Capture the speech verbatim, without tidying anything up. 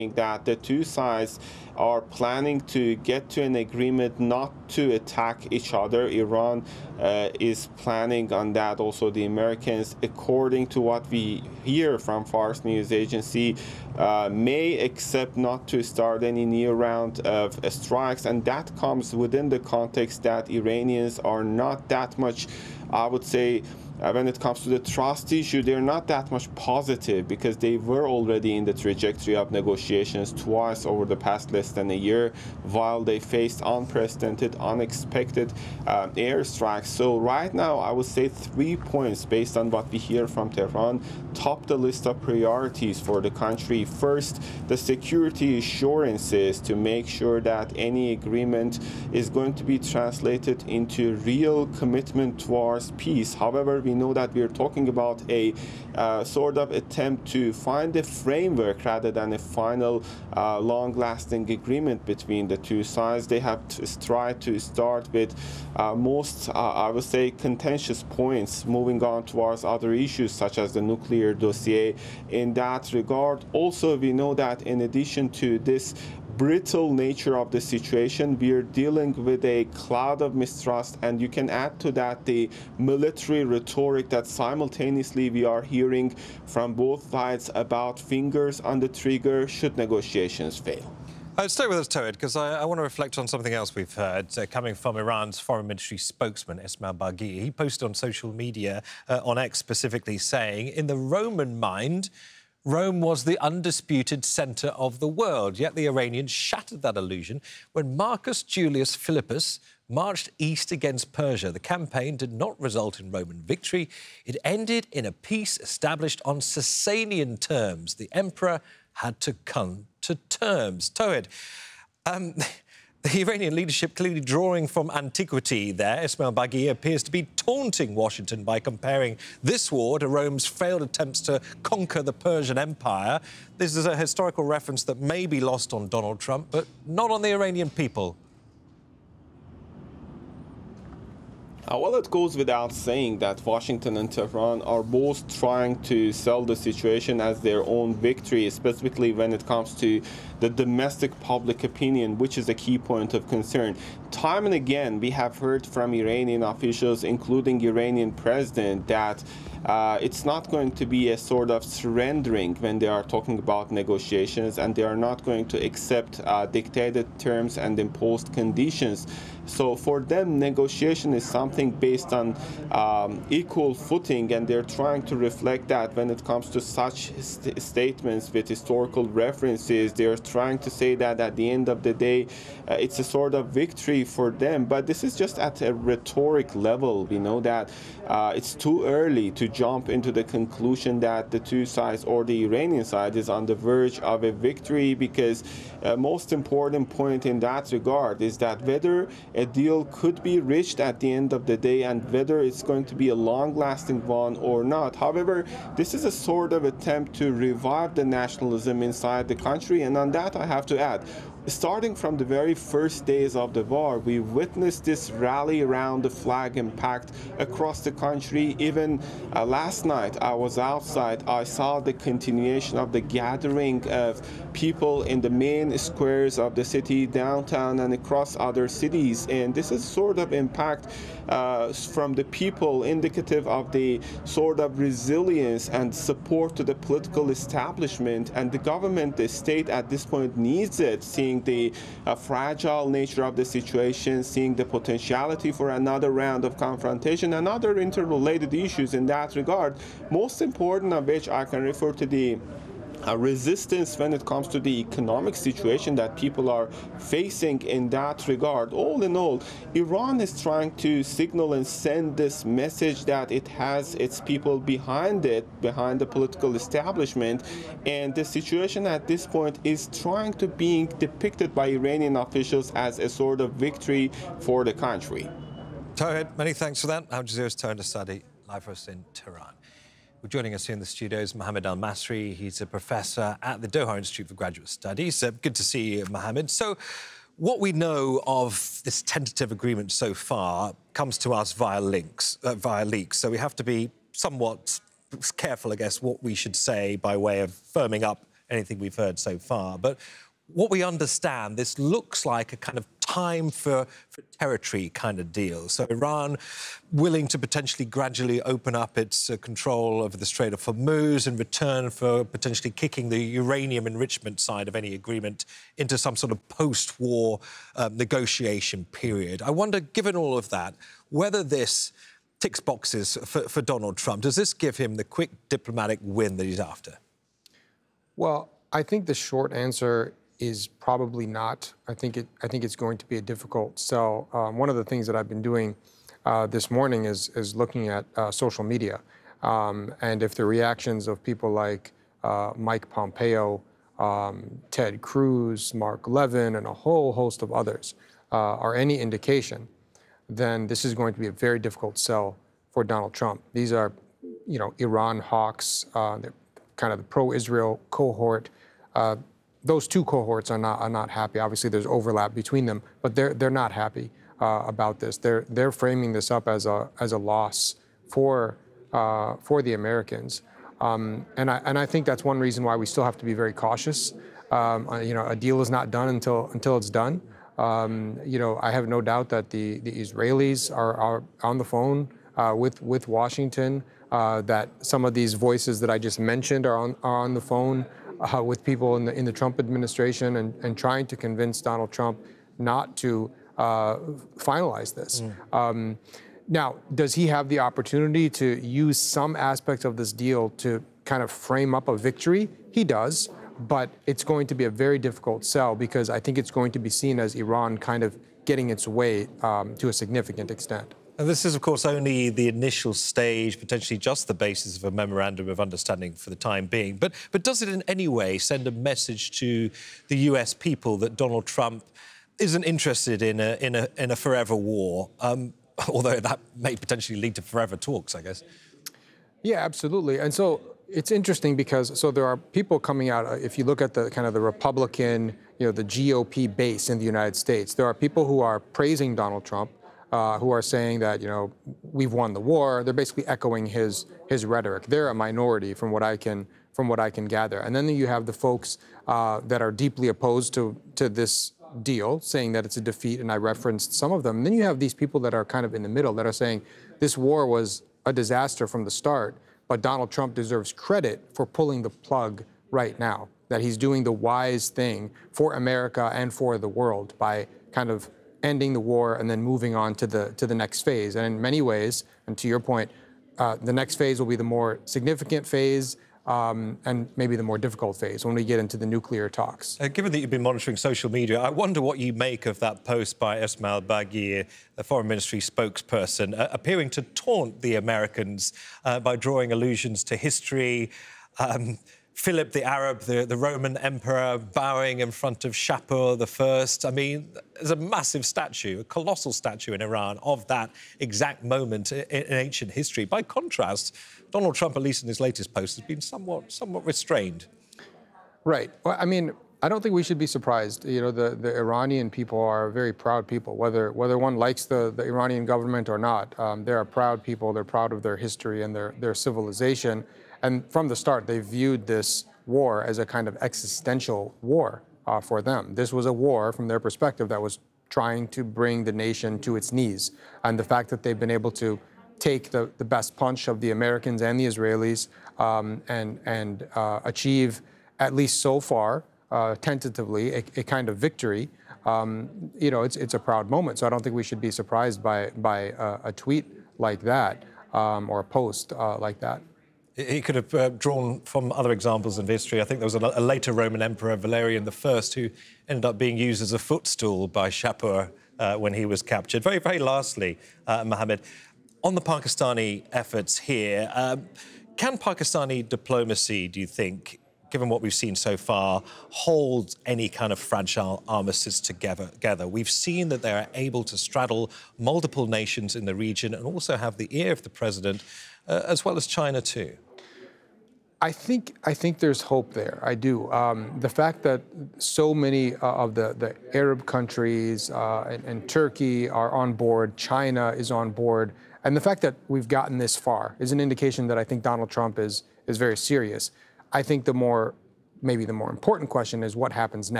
that the two sides are planning to get to an agreement not to attack each other. Iran uh, is planning on that. Also, the Americans, according to what we hear from Fars News Agency, uh, may accept not to start any new round of uh, strikes, and that comes within the context that Iranians are not that much, I would say, Uh, when it comes to the trust issue, they're not that much positive because they were already in the trajectory of negotiations twice over the past less than a year while they faced unprecedented, unexpected uh, airstrikes. So right now, I would say three points based on what we hear from Tehran top the list of priorities for the country. First, the security assurances to make sure that any agreement is going to be translated into real commitment towards peace. However, we We know that we are talking about a uh, sort of attempt to find a framework rather than a final uh, long-lasting agreement between the two sides. They have tried to start with uh, most, uh, I would say, contentious points, moving on towards other issues such as the nuclear dossier. In that regard, also we know that in addition to this brittle nature of the situation, we are dealing with a cloud of mistrust, and you can add to that the military rhetoric that simultaneously we are hearing from both sides about fingers on the trigger should negotiations fail. Uh, stay with us, Towed, because I, I want to reflect on something else we've heard uh, coming from Iran's foreign ministry spokesman, Esmail Baghi. He posted on social media, uh, on X specifically, saying, in the Roman mind, Rome was the undisputed centre of the world, yet the Iranians shattered that illusion when Marcus Julius Philippus marched east against Persia. The campaign did not result in Roman victory. It ended in a peace established on Sasanian terms. The emperor had to come to terms. Towed, um, the Iranian leadership clearly drawing from antiquity there. Esmail Baghi appears to be taunting Washington by comparing this war to Rome's failed attempts to conquer the Persian Empire. This is a historical reference that may be lost on Donald Trump, but not on the Iranian people. Uh, well, it goes without saying that Washington and Tehran are both trying to sell the situation as their own victory, specifically when it comes to the domestic public opinion, which is a key point of concern. Time and again, we have heard from Iranian officials, including Iranian president, that uh, it's not going to be a sort of surrendering when they are talking about negotiations, and they are not going to accept uh, dictated terms and imposed conditions. So for them, negotiation is something based on um, equal footing, and they're trying to reflect that when it comes to such st statements with historical references. They're trying to say that at the end of the day, uh, it's a sort of victory for them. But this is just at a rhetoric level. We know that uh, it's too early to jump into the conclusion that the two sides or the Iranian side is on the verge of a victory, because uh, most important point in that regard is that whether a deal could be reached at the end of the day and whether it's going to be a long-lasting one or not. However, this is a sort of attempt to revive the nationalism inside the country, and on that I have to add, starting from the very first days of the war, we witnessed this rally around the flag impact across the country. Even uh, last night, I was outside. I saw the continuation of the gathering of people in the main squares of the city, downtown, and across other cities. And this is sort of impact uh, from the people, indicative of the sort of resilience and support to the political establishment. And the government, the state at this point needs it, seeing the uh, fragile nature of the situation, seeing the potentiality for another round of confrontation and other interrelated issues in that regard, most important of which I can refer to the Uh, resistance when it comes to the economic situation that people are facing in that regard. All in all, Iran is trying to signal and send this message that it has its people behind it, behind the political establishment, and the situation at this point is trying to being depicted by Iranian officials as a sort of victory for the country. Towed, many thanks for that. Al Jazeera's Towed Asadi, live for us in Tehran. We're joining us here in the studios, Mohammed Al-Masri. He's a professor at the Doha Institute for Graduate Studies. Uh, good to see you, Mohammed. So what we know of this tentative agreement so far comes to us via links, uh, via leaks. So we have to be somewhat careful, I guess, what we should say by way of firming up anything we've heard so far. But what we understand, this looks like a kind of time for, for territory kind of deal. So Iran willing to potentially gradually open up its uh, control over the Strait of Hormuz in return for potentially kicking the uranium enrichment side of any agreement into some sort of post-war um, negotiation period. I wonder, given all of that, whether this ticks boxes for, for Donald Trump. Does this give him the quick diplomatic win that he's after? Well, I think the short answer is probably not. I think it. I think it's going to be a difficult sell. Um, one of the things that I've been doing uh, this morning is is looking at uh, social media, um, and if the reactions of people like uh, Mike Pompeo, um, Ted Cruz, Mark Levin, and a whole host of others uh, are any indication, then this is going to be a very difficult sell for Donald Trump. These are, you know, Iran hawks. Uh, they're kind of the pro-Israel cohort. Uh, Those two cohorts are not are not happy. Obviously, there's overlap between them, but they're they're not happy uh, about this. They're they're framing this up as a as a loss for uh, for the Americans, um, and I and I think that's one reason why we still have to be very cautious. Um, uh, you know, a deal is not done until until it's done. Um, you know, I have no doubt that the the Israelis are are on the phone uh, with with Washington. Uh, that some of these voices that I just mentioned are on are on the phone Uh, with people in the in the Trump administration and, and trying to convince Donald Trump not to uh, finalize this. Mm. Um, now, does he have the opportunity to use some aspects of this deal to kind of frame up a victory? He does, but it's going to be a very difficult sell because I think it's going to be seen as Iran kind of getting its way um, to a significant extent. And this is, of course, only the initial stage, potentially just the basis of a memorandum of understanding for the time being. But, but does it in any way send a message to the U S people that Donald Trump isn't interested in a, in a, in a forever war, um, although that may potentially lead to forever talks, I guess? Yeah, absolutely. And so it's interesting because so there are people coming out, if you look at the kind of the Republican, you know, the G O P base in the United States, there are people who are praising Donald Trump, Uh, who are saying that, you know, we've won the war. They're basically echoing his his rhetoric. They're a minority from what I can from what I can gather. And then you have the folks uh, that are deeply opposed to to this deal, saying that it's a defeat, and I referenced some of them. And then you have these people that are kind of in the middle that are saying this war was a disaster from the start, but Donald Trump deserves credit for pulling the plug right now, that he's doing the wise thing for America and for the world by kind of ending the war and then moving on to the to the next phase. And in many ways, and to your point, uh, the next phase will be the more significant phase um, and maybe the more difficult phase when we get into the nuclear talks. Uh, given that you've been monitoring social media, I wonder what you make of that post by Esmail Bagir, the Foreign Ministry spokesperson, uh, appearing to taunt the Americans uh, by drawing allusions to history. Um, Philip the Arab, the, the Roman emperor, bowing in front of Shapur the First. I mean, there's a massive statue, a colossal statue in Iran of that exact moment in, in ancient history. By contrast, Donald Trump, at least in his latest post, has been somewhat, somewhat restrained. Right. Well, I mean, I don't think we should be surprised. You know, the, the Iranian people are very proud people, whether whether one likes the, the Iranian government or not. Um, they're a proud people. They're proud of their history and their, their civilization. And from the start, they viewed this war as a kind of existential war uh, for them. This was a war, from their perspective, that was trying to bring the nation to its knees. And the fact that they've been able to take the, the best punch of the Americans and the Israelis um, and, and uh, achieve, at least so far, uh, tentatively, a, a kind of victory, um, you know, it's, it's a proud moment. So I don't think we should be surprised by, by uh, a tweet like that um, or a post uh, like that. He could have uh, drawn from other examples in history. I think there was a, a later Roman emperor, Valerian the First, who ended up being used as a footstool by Shapur uh, when he was captured. Very, very lastly, uh, Mohammed, on the Pakistani efforts here, um, can Pakistani diplomacy, do you think, given what we've seen so far, hold any kind of fragile armistice together? together? We've seen that they are able to straddle multiple nations in the region and also have the ear of the president, uh, as well as China too. I think I think there's hope there. I do. Um, the fact that so many uh, of the, the Arab countries uh, and, and Turkey are on board, China is on board, and the fact that we've gotten this far is an indication that I think Donald Trump is is very serious. I think the more maybe the more important question is what happens next.